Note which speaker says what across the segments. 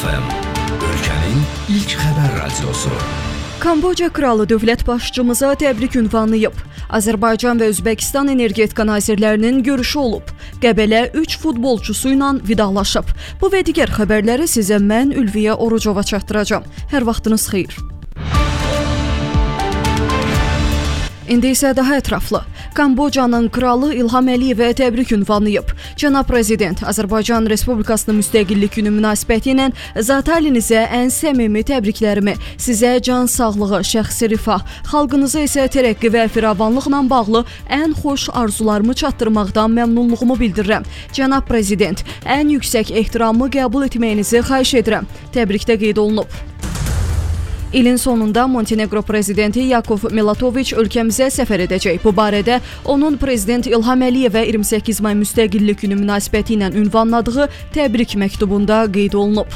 Speaker 1: FM, ölkənin ilk xəbər radiosu.
Speaker 2: Kamboca kralı dövlət başçımıza təbrik ünvanlayıb. Azərbaycan və Özbəkistan energetika nazirlərinin görüşü olub. Qəbələ 3 futbolçusu ilə vidalaşıb. Bu və digər xəbərləri sizə mən Ülviyə Orucova çatdıracağam. Hər vaxtınız xeyir. İndi isə daha ətraflı. Kambocanın kralı İlham Əliyevə təbrik ünvanlayıb. Cənab Prezident, Azərbaycan Respublikasının müstəqillik günü münasibəti ilə zat halinizə ən səmimi təbriklərimi, sizə can sağlığı, şəxsi rifah, xalqınıza isə tərəqqi və firavanlıqla bağlı ən xoş arzularımı çatdırmaqdan məmnunluğumu bildirirəm. Cənab Prezident, ən yüksək ehtiramı qəbul etməyinizi xahiş edirəm. Təbrikdə qeyd olunub. İlin sonunda Montenegro prezidenti Yakov Milatoviç ölkəmizə səfər edəcək. Bu barədə onun prezident İlham Əliyevə 28 may müstəqillik günü münasibəti ilə ünvanladığı təbrik məktubunda qeyd olunub.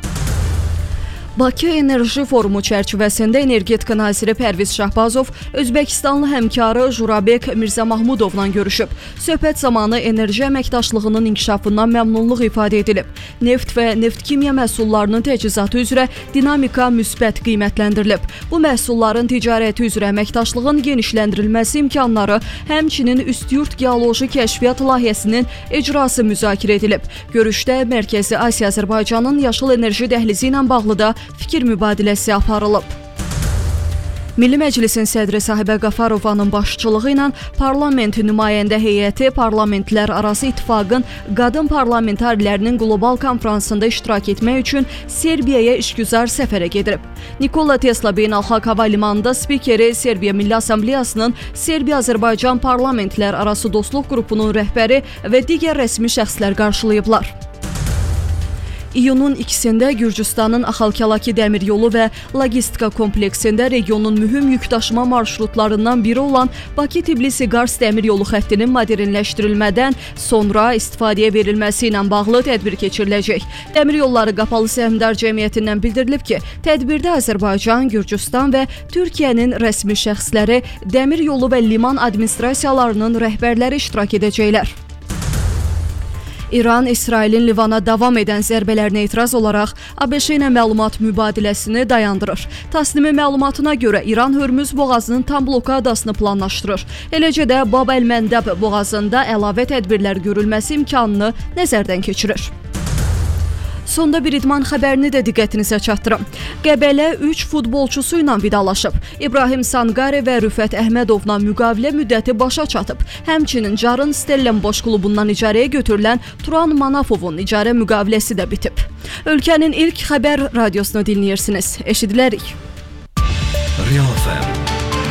Speaker 2: Bakı Enerji Forumu çərçivəsində energetika naziri Pərviz Şahbazov Özbəkistanlı həmkarı Jurabek Mirzamahmudovla görüşüb. Söhbət zamanı enerji əməkdaşlığının inkişafından məmnunluq ifadə edilib. Neft və neft-kimya məhsullarının təchizatı üzrə dinamika müsbət qiymətləndirilib. Bu məhsulların ticarəti üzrə əməkdaşlığın genişləndirilməsi imkanları, həmçinin üstyurt geoloji kəşfiyyat layihəsinin icrası müzakirə edilib. Görüşdə Mərkəzi Asiya Azərbaycanın yaşıl enerji dəhlizi ilə bağlı da fikir mübadiləsi aparılıb. Milli Məclisin sədri Sahibə Qafarovanın başçılığı ilə parlament nümayəndə heyəti Parlamentlər Arası İttifaqın qadın parlamentarilərinin qlobal konfransında iştirak etmək üçün Serbiyaya işgüzar səfərə gedib. Nikola Tesla Beynəlxalq Hava Limanında spikeri Serbiya Milli Assambleyasının Serbiya-Azərbaycan Parlamentlər Arası Dostluq qrupunun rəhbəri və digər rəsmi şəxslər qarşılayıblar. İyunun 2-də Gürcüstanın Axalkalaki dəmir yolu və logistika kompleksində regionun mühüm yükdaşıma marşrutlarından biri olan Bakı-Tbilisi-Qars dəmir yolu xəttinin modernləşdirilmədən sonra istifadəyə verilməsi ilə bağlı tədbir keçiriləcək. Dəmir yolları qapalı səhmdar cəmiyyətindən bildirilib ki, tədbirdə Azərbaycan, Gürcüstan və Türkiyənin rəsmi şəxsləri, dəmir yolu və liman administrasiyalarının rəhbərləri iştirak edəcəklər. İran, İsrailin Livana davam edən zərbələrinə etiraz olaraq ABŞ ilə məlumat mübadiləsini dayandırır. Təslimi məlumatına görə İran Hörmüz boğazının tam blokadasını planlaşdırır. Eləcə də Bab el-Məndəb boğazında əlavə tədbirlər görülməsi imkanını nəzərdən keçirir. Sonda bir idman xəbərini də diqqətinizə çatdırım. Qəbələ 3 futbolçusu ilə vidalaşıb. İbrahim Sanqare və Rüfət Əhmədovla müqavilə müddəti başa çatıb. Həmçinin Carın Stellenbosch klubundan icarəyə götürülən Turan Manafovun icarə müqaviləsi də bitib. Ölkənin ilk xəbər radiosunu dinləyirsiniz. Eşidilərik.
Speaker 1: Real FM